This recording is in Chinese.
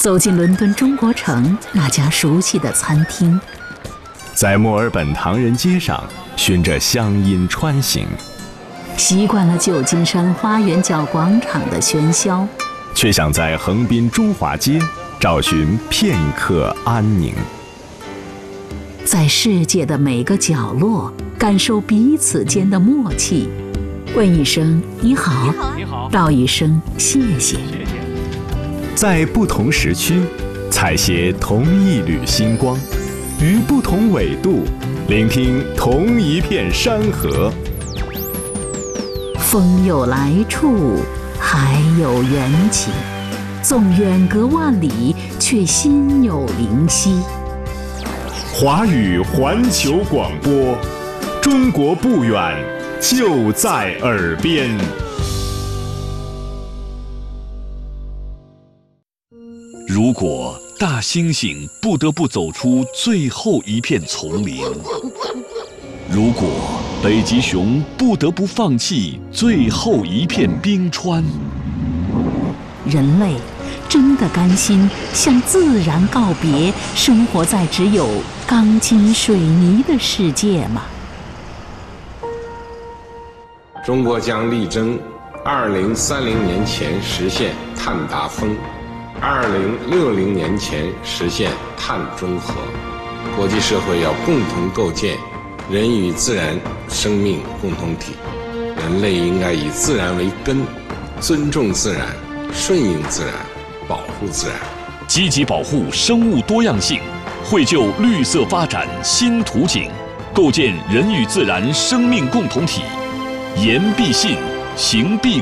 走进伦敦中国城那家熟悉的餐厅， 在墨尔本唐人街上循着乡音穿行， 习惯了旧金山花园角广场的喧嚣， 却想在横滨中华街找寻片刻安宁。 在世界的每个角落感受彼此间的默契，问一声你好，道一声谢谢。 在不同时区采撷同一缕星光，于不同纬度聆听同一片山河。 风有来处，海有缘起，纵远隔万里，却心有灵犀。 华语环球广播，中国不远，就在耳边。 如果大猩猩不得不走出最后一片丛林，如果北极熊不得不放弃最后一片冰川， 人类真的甘心向自然告别，生活在只有钢筋水泥的世界吗？ 中国将力争2030年前实现碳达峰，2060年前实现碳中和。国际社会要共同构建人与自然生命共同体，人类应该以自然为根，尊重自然，顺应自然，保护自然， 积极保护生物多样性，绘就绿色发展新图景，构建人与自然生命共同体。言必信，行必